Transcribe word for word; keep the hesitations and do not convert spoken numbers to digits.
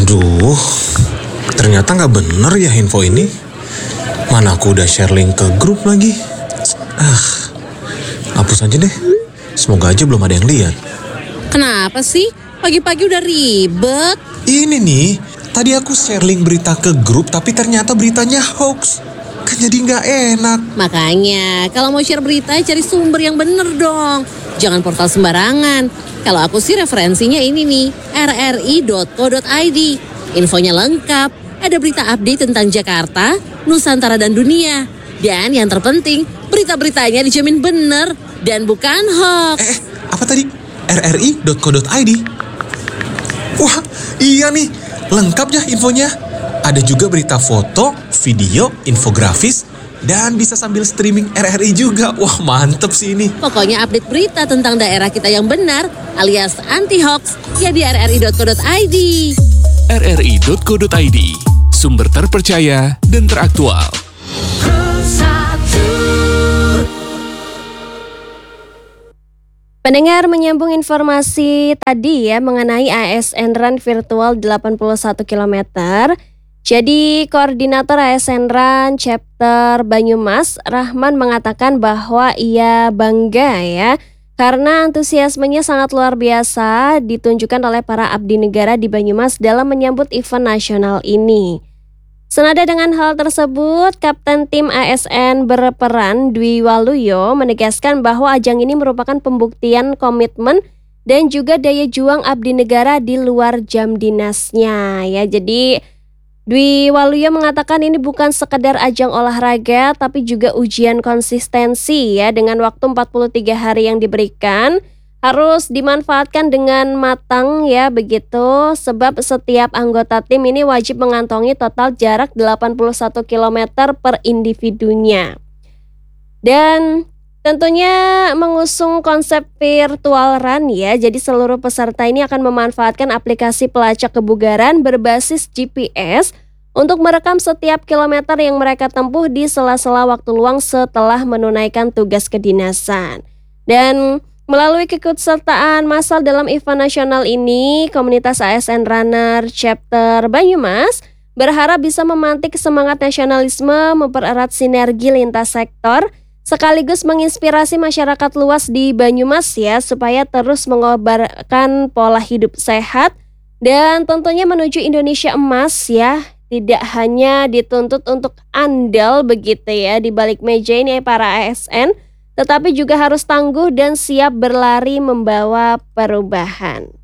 Aduh, ternyata nggak bener ya info ini. Mana aku udah share link ke grup lagi. Ah, hapus aja deh. Semoga aja belum ada yang lihat. Kenapa sih? Pagi-pagi udah ribet. Ini nih, tadi aku share link berita ke grup tapi ternyata beritanya hoax. Kan jadi nggak enak. Makanya, kalau mau share berita cari sumber yang bener dong. Jangan portal sembarangan. Kalau aku sih referensinya ini nih, r r i dot co dot i d. Infonya lengkap, ada berita update tentang Jakarta, Nusantara dan dunia. Dan yang terpenting, berita-beritanya dijamin bener dan bukan hoax. Eh, apa tadi? r r i dot co dot i d. Wah, iya nih, lengkap ya infonya. Ada juga berita foto, video, infografis, dan bisa sambil streaming R R I juga. Wah, mantep sih ini. Pokoknya update berita tentang daerah kita yang benar alias anti-hoax ya di r r i dot co dot i d. r r i dot co dot i d, sumber terpercaya dan teraktual. Pendengar, menyambung informasi tadi ya mengenai A S N Run virtual delapan puluh satu kilometer. Jadi koordinator A S N Run chapter Banyumas, Rahman, mengatakan bahwa ia bangga ya karena antusiasmenya sangat luar biasa ditunjukkan oleh para abdi negara di Banyumas dalam menyambut event nasional ini. Senada dengan hal tersebut, Kapten Tim A S N berperan Dwi Waluyo menegaskan bahwa ajang ini merupakan pembuktian komitmen dan juga daya juang abdi negara di luar jam dinasnya ya. Jadi Dwi Waluyo mengatakan ini bukan sekedar ajang olahraga tapi juga ujian konsistensi ya, dengan waktu empat puluh tiga hari yang diberikan harus dimanfaatkan dengan matang ya begitu, sebab setiap anggota tim ini wajib mengantongi total jarak delapan puluh satu kilometer per individunya. Dan tentunya mengusung konsep virtual run ya, jadi seluruh peserta ini akan memanfaatkan aplikasi pelacak kebugaran berbasis G P S untuk merekam setiap kilometer yang mereka tempuh di sela-sela waktu luang setelah menunaikan tugas kedinasan. Dan melalui keikutsertaan massal dalam event nasional ini, komunitas A S N Runner Chapter Banyumas berharap bisa memantik semangat nasionalisme, mempererat sinergi lintas sektor, sekaligus menginspirasi masyarakat luas di Banyumas ya, supaya terus mengobarkan pola hidup sehat dan tentunya menuju Indonesia emas ya. Tidak hanya dituntut untuk andal begitu ya di balik meja ini para A S N, tetapi juga harus tangguh dan siap berlari membawa perubahan.